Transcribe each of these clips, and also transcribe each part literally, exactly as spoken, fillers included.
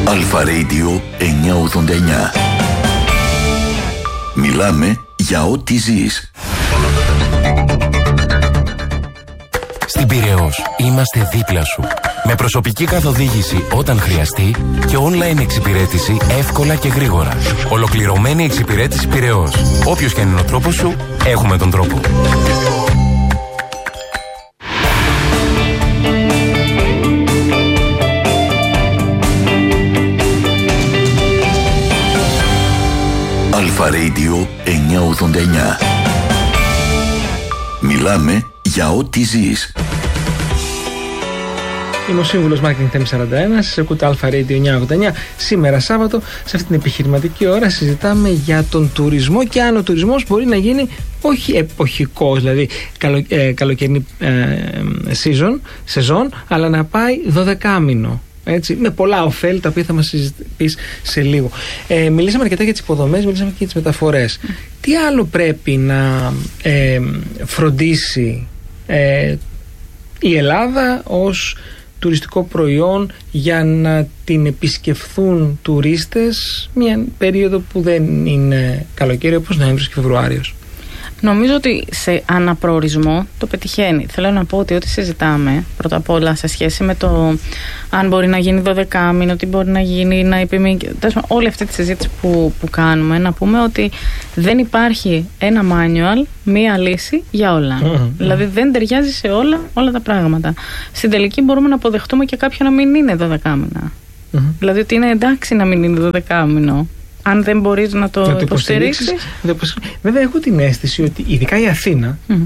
Αλφα Radio εννιακόσια ογδόντα εννιά. Μιλάμε για ό,τι ζεις. Στην Πειραιώς είμαστε δίπλα σου. Με προσωπική καθοδήγηση όταν χρειαστεί και online εξυπηρέτηση εύκολα και γρήγορα. Ολοκληρωμένη εξυπηρέτηση Πειραιώς. Όποιος και αν είναι ο τρόπος σου, έχουμε τον τρόπο. Αλφα Radio εννιακόσια ογδόντα εννιά. Μιλάμε για ό,τι ζεις. Είμαι ο σύμβουλος Marketing Θέμης σαράντα ένα, σας ακούτε Αλφα Radio εννιακόσια ογδόντα εννιά. Σήμερα Σάββατο, σε αυτή την επιχειρηματική ώρα, συζητάμε για τον τουρισμό και αν ο τουρισμός μπορεί να γίνει όχι εποχικός, δηλαδή καλο, ε, καλοκαιρινή ε, season, σεζόν, αλλά να πάει δωδεκάμηνο. Έτσι, με πολλά ωφέλη τα οποία θα μας πεις σε λίγο. Ε, μιλήσαμε αρκετά για τις υποδομές, μιλήσαμε και για τις μεταφορές. Mm. Τι άλλο πρέπει να ε, φροντίσει ε, η Ελλάδα ως τουριστικό προϊόν για να την επισκεφθούν τουρίστες μια περίοδο που δεν είναι καλοκαίρι, όπως Νοέμβριος και Φεβρουάριος? Νομίζω ότι σε αναπροορισμό το πετυχαίνει. Θέλω να πω ότι ό,τι συζητάμε πρώτα απ' όλα σε σχέση με το αν μπορεί να γίνει δωδεκάμηνο, τι μπορεί να γίνει, να επιμείνει, όλη αυτή τη συζήτηση που, που κάνουμε, να πούμε ότι δεν υπάρχει ένα manual, μία λύση για όλα. Mm-hmm. Δηλαδή δεν ταιριάζει σε όλα, όλα τα πράγματα. Στην τελική μπορούμε να αποδεχτούμε και κάποια να μην είναι δωδεκάμηνα. Mm-hmm. Δηλαδή ότι είναι εντάξει να μην είναι δωδεκάμηνο, αν δεν μπορείς να το, το υποστηρίξεις. Βέβαια έχω την αίσθηση ότι ειδικά η Αθήνα mm.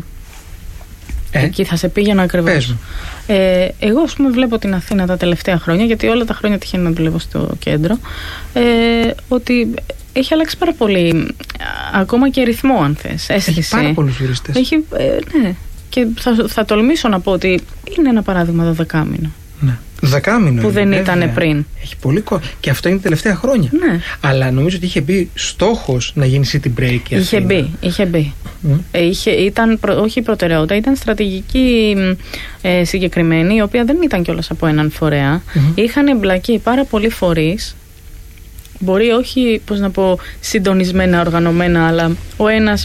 ε, εκεί θα σε πήγαινα ακριβώς. ε, Εγώ ας πούμε βλέπω την Αθήνα τα τελευταία χρόνια, γιατί όλα τα χρόνια τυχαίνει να δουλεύω στο κέντρο, ε, ότι έχει αλλάξει πάρα πολύ, ακόμα και ρυθμό αν θες, αίσθηση. Έχει πάρα πολλούς τουριστές. Έχει, ε, ναι, και θα, θα τολμήσω να πω ότι είναι ένα παράδειγμα δωδεκάμηνο. Ναι. Δεκάμηνο που είναι, δεν βέβαια. Ήταν πριν. Έχει πολύ κο... Και αυτό είναι τα τελευταία χρόνια. Ναι. Αλλά νομίζω ότι είχε μπει στόχος να γίνει city break. Είχε μπει. Είχε μπει. Mm. Ε, είχε, ήταν προ... όχι προτεραιότητα, ήταν στρατηγική ε, συγκεκριμένη, η οποία δεν ήταν κιόλας από έναν φορέα. Mm-hmm. Είχαν εμπλακεί πάρα πολλοί φορείς. Μπορεί όχι, πώς να πω, συντονισμένα, οργανωμένα, αλλά ο ένας.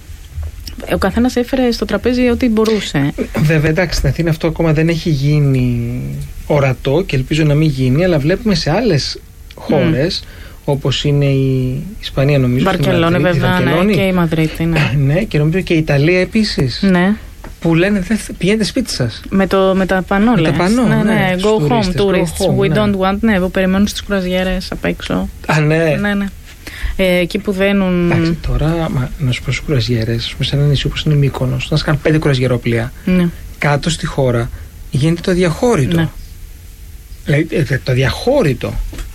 Ο καθένας έφερε στο τραπέζι ό,τι μπορούσε. Βέβαια, εντάξει, στην Αθήνα αυτό ακόμα δεν έχει γίνει ορατό και ελπίζω να μην γίνει, αλλά βλέπουμε σε άλλες χώρες, mm. όπως είναι η Ισπανία, νομίζω. Βαρκελόνη, βέβαια, ναι, και η Μαδρίτη. Ναι. ναι, και νομίζω και η Ιταλία επίσης. Ναι. Που λένε πηγαίνετε σπίτι σας. Με, το, με τα πανό, με λες. τα πανό, ναι, ναι, ναι. Go home, tourists. Go home, We ναι. don't want, ναι, που περιμένουν στις κουραζιέρες απ' έξω. Α, ναι. ναι, ναι. Ε, εκεί που δένουν. Εντάξει, τώρα μα, να σου πω στους κουραζιέρες, σε ένα νησί όπως είναι Μύκονος, να σκάνουν πέντε κουραζιερόπλια. Ναι. Κάτω στη χώρα γίνεται το διαχώρητο. Ναι. Δηλαδή το διαχώρητο.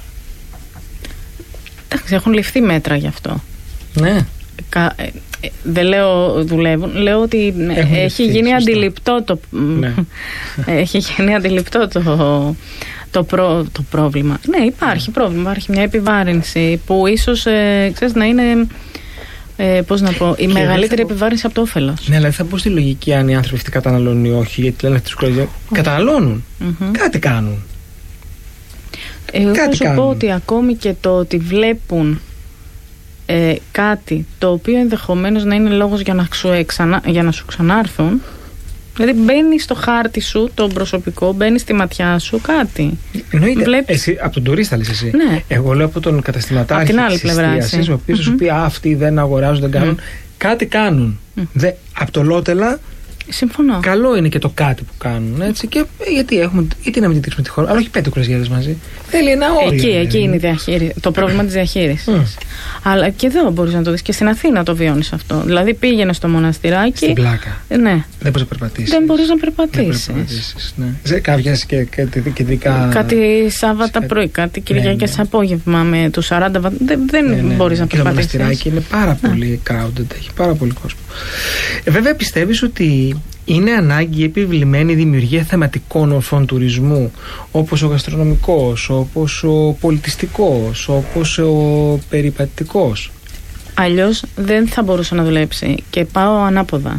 Εντάξει, έχουν ληφθεί μέτρα γι' αυτό. Ναι. Κα, ε, ε, δεν λέω δουλεύουν, λέω ότι έχουν έχει ληφθεί, γίνει σωστά. αντιληπτό το. Ναι. έχει γίνει αντιληπτό το. Το, προ, το πρόβλημα. Ναι, υπάρχει yeah. πρόβλημα. Υπάρχει μια επιβάρυνση που ίσως ε, ξέρεις, να είναι ε, πώς να πω, η και μεγαλύτερη θα... επιβάρυνση από το όφελος. Ναι, αλλά θα πω στη λογική αν οι άνθρωποι αυτοί καταναλώνουν ή όχι, γιατί λένε αυτοί τους oh. καταναλώνουν. Mm-hmm. Κάτι κάνουν. Εγώ θα σου κάνουν. πω ότι ακόμη και το ότι βλέπουν ε, κάτι το οποίο ενδεχομένως να είναι λόγος για να σου, εξανα, για να σου ξανάρθουν. Δηλαδή μπαίνει στο χάρτη σου, το προσωπικό, μπαίνει στη ματιά σου κάτι. Εννοείται. Βλέπεις... Εσύ, από τον τουρίστα λες εσύ. Ναι. Εγώ λέω από τον καταστηματάρχη της εστίασης, ο οποίος mm-hmm. θα σου πει αυτοί δεν αγοράζουν, δεν κάνουν. Mm. Κάτι κάνουν. Mm. Δε, από το Λότελα. Συμφωνώ. Καλό είναι και το κάτι που κάνουν. Έτσι, και γιατί, έχουμε, γιατί να μην δείξουμε τη χώρα, αλλά όχι πέντε κουραζιέρες μαζί. Θέλει ένα όριο. Εκεί, εκεί είναι η διαχείριση, το πρόβλημα της διαχείρισης. Mm. Αλλά και εδώ μπορείς να το δεις και στην Αθήνα το βιώνεις αυτό. Δηλαδή πήγαινε στο μοναστηράκι. Στην πλάκα. Ναι. Δεν μπορείς να περπατήσεις. Δεν μπορείς να περπατήσεις. Ναι. Σε κάποιες και, και, και δικά. Κάτι Σάββατα σε... πρωί, κάτι Κυριακές ναι, ναι. απόγευμα με τους σαράντα βαθμούς. Δεν, δεν ναι, ναι, μπορείς ναι. να περπατήσεις. Και το μοναστηράκι είναι πάρα ναι. πολύ crowded, έχει πάρα πολύ κόσμο. Ε, βέβαια πιστεύεις ότι είναι ανάγκη επιβλημένη δημιουργία θεματικών ορφών τουρισμού, όπως ο γαστρονομικός, όπως ο πολιτιστικός, όπως ο περιπατητικός? Αλλιώς δεν θα μπορούσε να δουλέψει. Και πάω ανάποδα.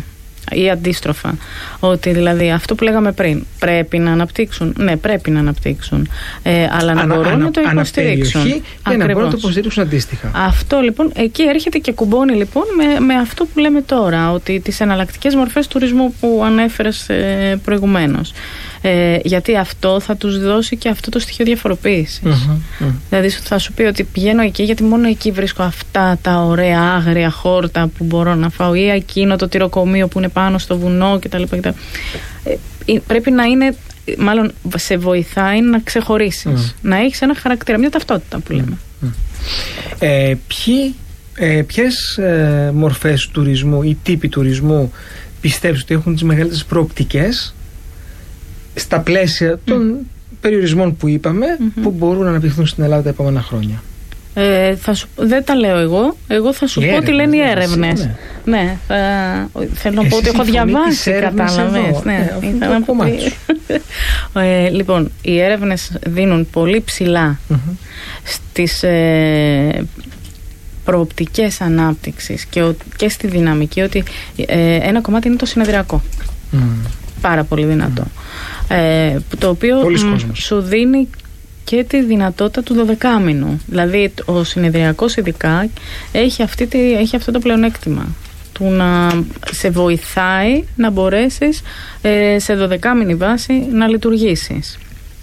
ή αντίστροφα. Ότι δηλαδή αυτό που λέγαμε πριν, πρέπει να αναπτύξουν. Ναι, πρέπει να αναπτύξουν. Ε, αλλά να ανα, μπορούν ανα, να το υποστηρίξουν. Και να μπορούν να το υποστηρίξουν αντίστοιχα. Αυτό λοιπόν, εκεί έρχεται και κουμπώνει λοιπόν με, με αυτό που λέμε τώρα, ότι τις εναλλακτικές μορφές τουρισμού που ανέφερες ε, προηγουμένως. Ε, γιατί αυτό θα τους δώσει και αυτό το στοιχείο διαφοροποίησης. Mm-hmm, mm. Δηλαδή θα σου πει ότι πηγαίνω εκεί γιατί μόνο εκεί βρίσκω αυτά τα ωραία άγρια χόρτα που μπορώ να φάω, ή εκείνο το τυροκομείο που είναι πάνω στο βουνό κτλ. κτλ. Ε, πρέπει να είναι, μάλλον σε βοηθάει να ξεχωρίσεις, mm. να έχεις ένα χαρακτήρα, μια ταυτότητα που λέμε. Mm. Ε, ποιοι, ε, ποιες ε, μορφές τουρισμού ή τύποι τουρισμού πιστεύεις ότι έχουν τις μεγαλύτερες προοπτικές στα πλαίσια των mm. περιορισμών που είπαμε, mm-hmm. που μπορούν να αναπτυχθούν στην Ελλάδα τα επόμενα χρόνια? Ε, θα σου, δεν τα λέω εγώ. Εγώ θα σου οι πω έρευνες, τι λένε οι ναι, έρευνες. ναι. Ναι, θα, θέλω να Εσύ πω ότι έχω διαβάσει, κατάλαβες. Ναι, ναι, ήθελα να πω ότι... ε, λοιπόν, οι έρευνες δίνουν πολύ ψηλά mm-hmm. στις ε, προοπτικές ανάπτυξης και, ο, και στη δυναμική, ότι ε, ένα κομμάτι είναι το συνεδριακό. Mm. Πάρα πολύ δυνατό. Mm. Ε, το οποίο μ, σου δίνει και τη δυνατότητα του δωδεκάμηνου. Δηλαδή ο συνεδριακός ειδικά έχει, αυτή τη, έχει αυτό το πλεονέκτημα του να σε βοηθάει να μπορέσεις ε, σε δωδεκάμηνη βάση να λειτουργήσεις.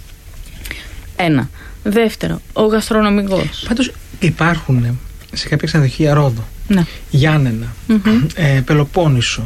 Ένα. Δεύτερο, ο γαστρονομικός. Πάντως υπάρχουν σε κάποια ξενοδοχεία Ρόδο, ναι. Γιάννενα, mm-hmm. ε, Πελοπόννησο,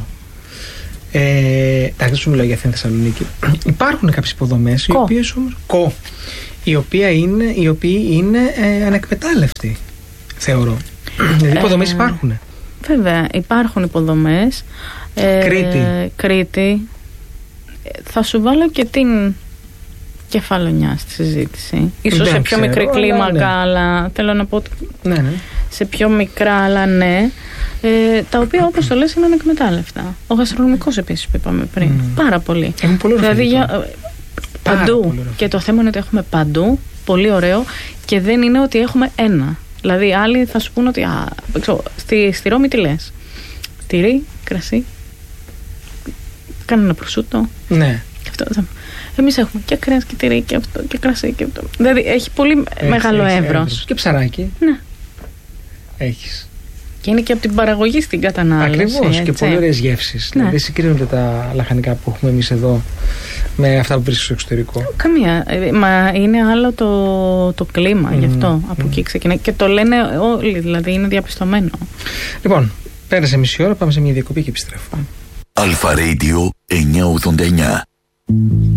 ε, εντάξει, δεν σου μιλάω για Αθήνα, Θεσσαλονίκη. Υπάρχουν κάποιες υποδομές οι οποίες όμως κο, οι, οποία είναι, οι οποίοι είναι ε, ανεκμετάλλευτοι, θεωρώ. Δηλαδή υποδομές ε, υπάρχουν. Βέβαια, υπάρχουν υποδομές. Ε, Κρήτη. Κρήτη. Θα σου βάλω και την Κεφαλονιά στη συζήτηση. Ίσως δεν σε πιο ξέρω, μικρή κλίμακα, ναι. αλλά θέλω να πω ότι ναι, ναι. σε πιο μικρά, αλλά ναι. Ε, τα οποία, όπως το λες, είναι ανεκμετάλλευτα. Ο γαστρονομικός επίσης που είπαμε πριν. Mm. Πάρα πολύ. Είναι πολύ ωραίο. Δηλαδή για, παντού. Πολύ και το θέμα είναι ότι έχουμε παντού. Πολύ ωραίο. Και δεν είναι ότι έχουμε ένα. Δηλαδή, άλλοι θα σου πούνε ότι α, ξέρω, στη, στη Ρώμη τι λες? Τυρί, κρασί, κανένα προσούτο. Ναι. Αυτό. Εμείς έχουμε και κρέας και τυρί και αυτό και κρασί και αυτό. Δηλαδή έχει πολύ έχει, μεγάλο έχει, εύρος. εύρος. Και ψαράκι. Ναι. Έχεις. Και είναι και από την παραγωγή στην κατανάλωση. Ακριβώς. Και πολύ ωραίες γεύσεις. Ναι. Δηλαδή συγκρίνονται τα λαχανικά που έχουμε εμείς εδώ με αυτά που βρίσκεις στο εξωτερικό. Καμία. Μα είναι άλλο το, το κλίμα, mm. γι' αυτό. Από mm. εκεί ξεκινάει. Και το λένε όλοι, δηλαδή είναι διαπιστωμένο. Λοιπόν, πέρασε μισή ώρα, πάμε σε μια διακοπή και επιστρέφουμε. Αλφα Radio εννιακόσια ογδόντα εννιά.